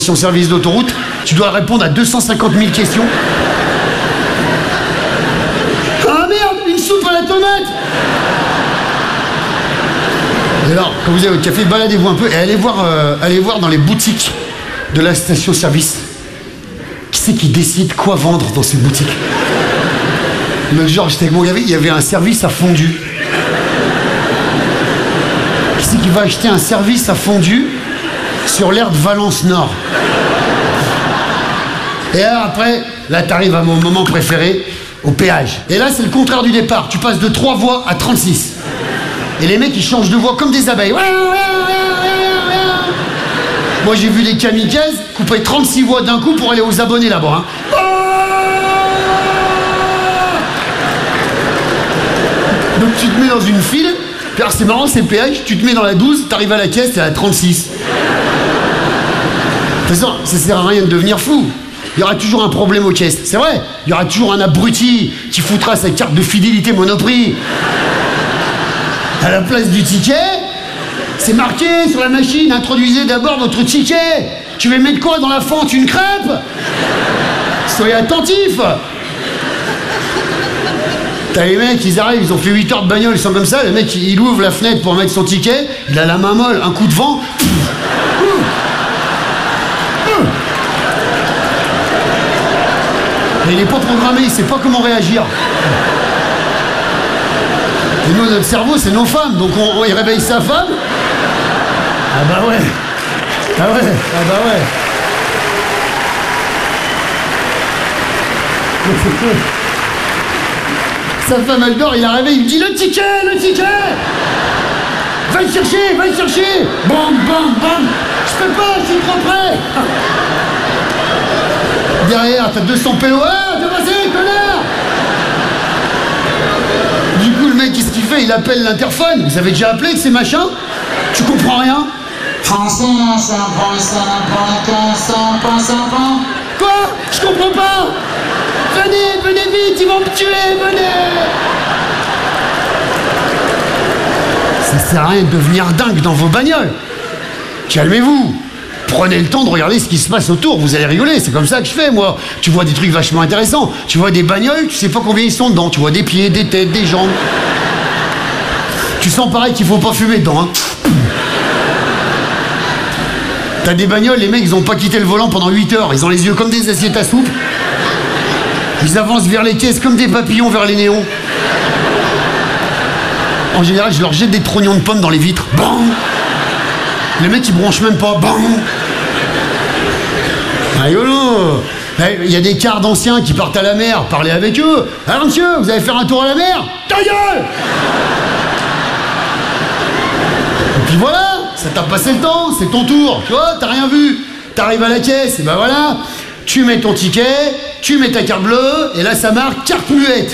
Service d'autoroute, tu dois répondre à 250 000 questions. Ah merde, une soupe à la tomate! Et alors, quand vous avez votre café, baladez-vous un peu et allez voir dans les boutiques de la station-service. Qui c'est qui décide quoi vendre dans ces boutiques? L'autre jour, j'étais avec mon gamin, il y avait un service à fondue. Qui c'est qui va acheter un service à fondue sur l'aire de Valence Nord? Et alors après, là t'arrives à mon moment préféré, au péage. Et là c'est le contraire du départ, tu passes de 3 voix à 36. Et les mecs ils changent de voix comme des abeilles. Moi j'ai vu des kamikazes couper 36 voix d'un coup pour aller aux abonnés là-bas. Hein. Donc tu te mets dans une file, puis alors c'est marrant, c'est le péage, tu te mets dans la 12, t'arrives à la caisse, t'es à la 36. De toute façon, ça sert à rien de devenir fou. Il y aura toujours un problème aux caisses. C'est vrai, il y aura toujours un abruti qui foutra sa carte de fidélité Monoprix. À la place du ticket, c'est marqué sur la machine, introduisez d'abord votre ticket. Tu veux mettre quoi dans la fente? Une crêpe? Soyez attentifs. T'as les mecs, ils arrivent, ils ont fait 8 heures de bagnole, ils sont comme ça, le mec il ouvre la fenêtre pour mettre son ticket, il a la main molle, un coup de vent. Mais il n'est pas programmé, il sait pas comment réagir. Et nous, notre cerveau, c'est nos femmes, donc il réveille sa femme. Ah bah ouais. Ah ouais, ah bah ouais. Sa femme, elle dort, il la réveille, il me dit le ticket, le ticket. Va le chercher, va le chercher. Bam, bam, bam. Je peux pas, je suis trop près. Derrière, t'as 200 pélos. Ah, t'es passé, connard! Du coup, le mec, qu'est-ce qu'il fait? Il appelle l'interphone. Vous avez déjà appelé que ces machins? Tu comprends rien? Quoi? Je comprends pas! Venez, venez vite, ils vont me tuer, venez! Ça sert à rien de devenir dingue dans vos bagnoles. Calmez-vous. Prenez le temps de regarder ce qui se passe autour, vous allez rigoler, c'est comme ça que je fais moi. Tu vois des trucs vachement intéressants, tu vois des bagnoles, tu sais pas combien ils sont dedans, tu vois des pieds, des têtes, des jambes. Tu sens pareil qu'il faut pas fumer dedans, hein. T'as des bagnoles, les mecs ils ont pas quitté le volant pendant 8 heures, ils ont les yeux comme des assiettes à soupe. Ils avancent vers les caisses comme des papillons vers les néons. En général, je leur jette des trognons de pommes dans les vitres. Bam! Les mecs ils branchent même pas. Bam! Rigolo! Il y a des cars d'anciens qui partent à la mer, parlez avec eux. Alors monsieur, vous allez faire un tour à la mer? Ta gueule! Et puis voilà, ça t'a passé le temps, c'est ton tour. Tu vois, t'as rien vu. T'arrives à la caisse, et ben voilà, tu mets ton ticket, tu mets ta carte bleue, et là ça marque carte muette.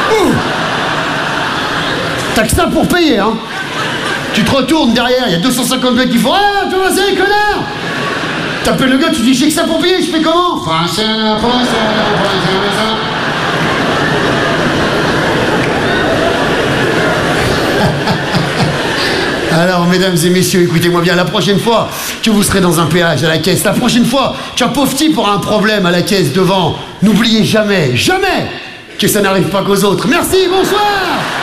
T'as que ça pour payer, hein. Tu te retournes derrière, il y a 250 mecs qui font ah, tu vas c'est connard! T'appelles le gars, tu dis j'ai que ça pour payer, je fais comment? Alors, mesdames et messieurs, écoutez-moi bien, la prochaine fois que vous serez dans un péage à la caisse, la prochaine fois qu'un pauvre type aura un problème à la caisse devant, n'oubliez jamais, jamais que ça n'arrive pas qu'aux autres. Merci, bonsoir!